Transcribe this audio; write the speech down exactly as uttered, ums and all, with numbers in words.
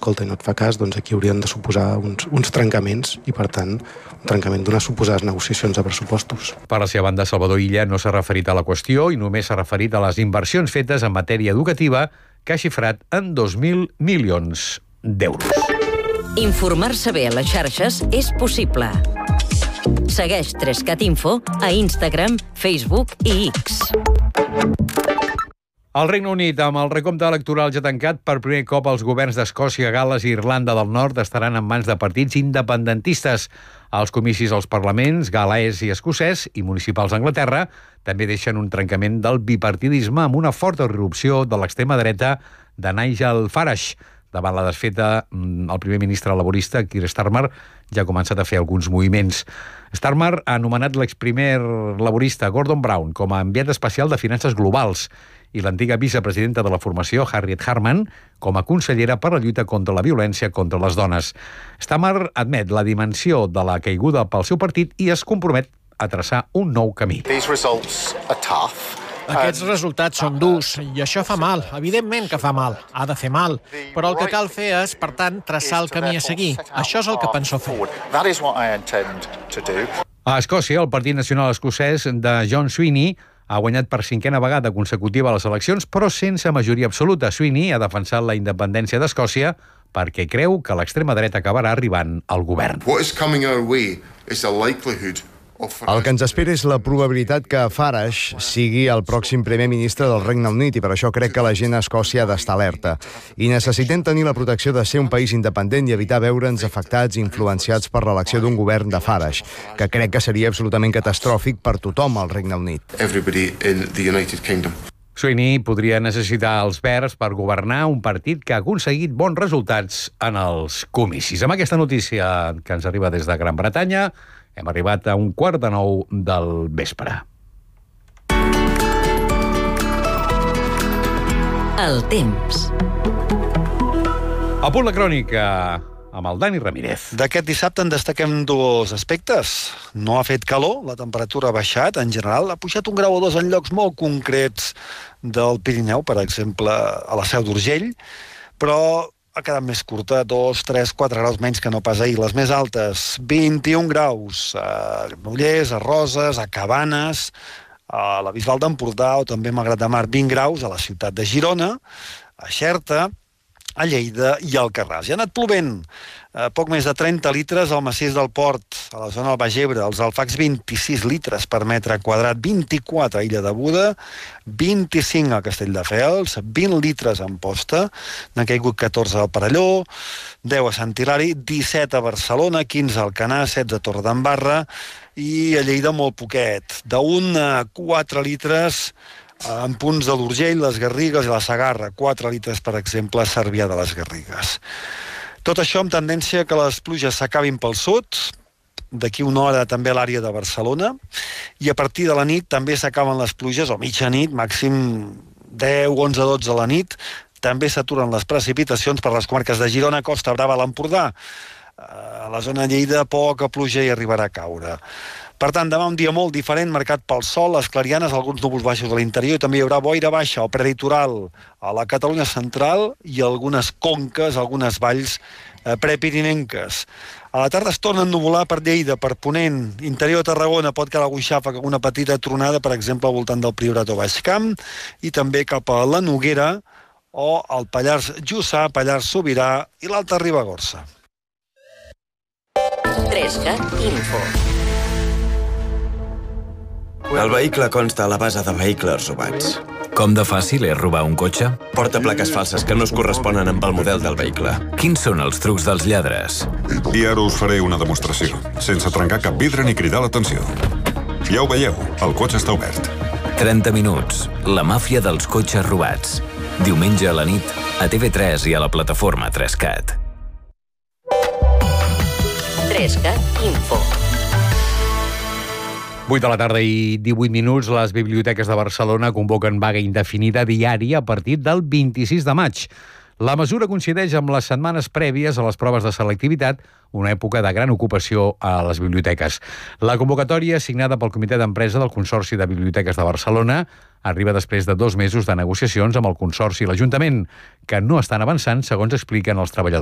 t'escolta i no et fa cas, doncs aquí haurien de suposar uns, uns trencaments i, per tant, un trencament d'unes suposades negociacions de pressupostos. Per la seva banda, Salvador Illa no s'ha referit a la qüestió i només s'ha referit a les inversions fetes en matèria educativa, que ha xifrat en dos mil milions d'euros. Informar-se bé a les xarxes és possible. Segueix Trescat Info a Instagram, Facebook i X. El Regne Unit, amb el recompte electoral ja tancat, per primer cop els governs d'Escòcia, Gal·les i Irlanda del Nord estaran en mans de partits independentistes. Els comicis als parlaments gal·lès i escocès i municipals d'Anglaterra també deixen un trencament del bipartidisme amb una forta irrupció de l'extrema dreta de Nigel Farage. Davant la desfeta, el primer ministre laborista, Keir Starmer, ja ha començat a fer alguns moviments. Starmer ha anomenat l'exprimer laborista Gordon Brown com a enviat especial de finances globals i l'antiga vicepresidenta de la formació, Harriet Harman, com a consellera per la lluita contra la violència contra les dones. Starmer admet la dimensió de la caiguda pel seu partit i es compromet a traçar un nou camí. Aquests resultats són durs i això fa mal. Evidentment que fa mal. Ha de fer mal. Però el que cal fer és, per tant, traçar el camí a seguir. Això és el que penso fer. A Escòcia, el Partit Nacional Escocès de John Sweeney ha guanyat per cinquena vegada consecutiva a les eleccions, però sense majoria absoluta. Sweeney ha defensat la independència d'Escòcia perquè creu que l'extrema dreta acabarà arribant al govern. El que ens espera és la probabilitat que Farage sigui el pròxim primer ministre del Regne Unit i per això crec que la gent a Escòcia ha d'estar alerta. I necessitem tenir la protecció de ser un país independent i evitar veure'ns afectats i influenciats per l'elecció d'un govern de Farage, que crec que seria absolutament catastròfic per tothom al Regne Unit. Sweeney podria necessitar els Verds per governar un partit que ha aconseguit bons resultats en els comicis. Amb aquesta notícia que ens arriba des de Gran Bretanya, hem arribat a un quart de nou del vespre. El temps. A punt la crònica amb el Dani Ramírez. D'aquest dissabte en destaquem dos aspectes. No ha fet calor, la temperatura ha baixat, en general. Ha pujat un grau o dos en llocs molt concrets del Pirineu, per exemple, a la Seu d'Urgell, però ha quedat més curta, dos, tres, quatre graus menys que no pas ahir. Les més altes, vint-i-un graus a Granollers, a Roses, a Cabanes, a la Bisbal d'Empordà o també a Malgrat de Mar, vint graus a la ciutat de Girona, a Xerta, a Lleida i al Alcarràs. I ha anat plovent. Eh, poc més de trenta litres al massís del Port, a la zona del Baix Ebre, als Alfacs vint-i-sis litres per metre quadrat, vint-i-quatre a Illa de Buda, vint-i-cinc a Castelldefels, vint litres a Amposta, n'ha caigut catorze al Perelló, deu a Sant Hilari, disset a Barcelona, quinze a Alcanar, setze a Torredembarra i a Lleida molt poquet, d'un a quatre litres en punts de l'Urgell, les Garrigues i la Segarra, quatre litres, per exemple, a Cervià de les Garrigues. Tot això amb tendència que les pluges s'acabin pel sud, d'aquí una hora també a l'àrea de Barcelona, i a partir de la nit també s'acaben les pluges, o mitja nit, màxim deu, onze, dotze a la nit, també s'aturen les precipitacions per les comarques de Girona, Costa Brava, l'Empordà. A la zona de Lleida poca pluja hi arribarà a caure. Per tant, demà un dia molt diferent, marcat pel sol, les clarianes, alguns núvols baixos a l'interior, i també hi haurà boira baixa o preditoral a la Catalunya central i algunes conques, algunes valls eh, prepirinenques. A la tarda es torna a ennuvolar per Lleida, per Ponent, interior de Tarragona, pot quedar algun xàfec, alguna petita tronada, per exemple, al voltant del Priorat o Baix Camp, i també cap a la Noguera o al Pallars Jussà, Pallars Sobirà i l'Alta Ribagorça. Trescat Info. El vehicle consta a la base de vehicles robats. Com de fàcil és robar un cotxe? Porta plaques falses que no es corresponen amb el model del vehicle. Quins són els trucs dels lladres? I ara us faré una demostració, sense trencar cap vidre ni cridar l'atenció. Ja ho veieu, el cotxe està obert. trenta minuts. La màfia dels cotxes robats. Diumenge a la nit, a T V tres i a la plataforma Trescat. Trescat Info. vuit de la tarda i divuit minuts, les biblioteques de Barcelona convoquen vaga indefinida diària a partir del vint-i-sis de maig. La mesura coincideix amb les setmanes prèvies a les proves de selectivitat, una època de gran ocupació a les biblioteques. La convocatòria, signada pel Comitè d'Empresa del Consorci de Biblioteques de Barcelona, arriba després de dos mesos de negociacions amb el Consorci i l'Ajuntament, que no estan avançant, segons expliquen els treballadors.